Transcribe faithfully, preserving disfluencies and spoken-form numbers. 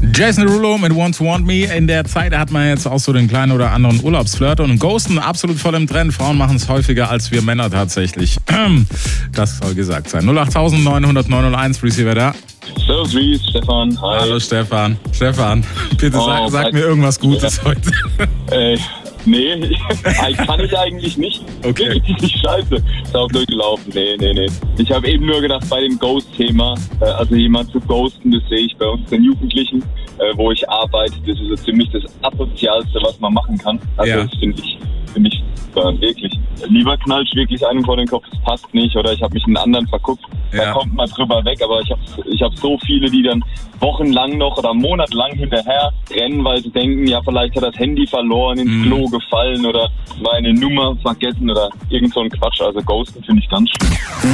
Jason Derulo mit Want to Want Me. In der Zeit hat man jetzt auch so den kleinen oder anderen Urlaubsflirt und Ghosten absolut voll im Trend. Frauen machen es häufiger als wir Männer tatsächlich. Das soll gesagt sein. null acht neun null null neun null eins, Receiver da. Servus, Reese, Stefan. Hi. Hallo Stefan. Stefan, bitte oh, sag, sag mir irgendwas Gutes ja. heute. Äh, nee, kann ich eigentlich nicht. Okay. Richtig scheiße. Ist auch durchgelaufen. Nee, nee, nee. Ich habe eben nur gedacht, bei dem Ghost-Thema, äh, also jemand zu ghosten, das sehe ich bei uns den Jugendlichen, äh, wo ich arbeite. Das ist so ziemlich das Asozialste, was man machen kann. Also ja. das finde ich, finde ich äh, wirklich. Lieber knallst wirklich einem vor den Kopf, das passt nicht, oder ich habe mich in einen anderen verguckt. Da Ja. kommt man drüber weg, aber ich habe ich hab so viele, die dann wochenlang noch oder monatelang hinterher rennen, weil sie denken, ja, vielleicht hat das Handy verloren, ins Mhm. Klo gefallen oder meine Nummer vergessen oder irgend so ein Quatsch. Also Ghosten finde ich ganz schlimm.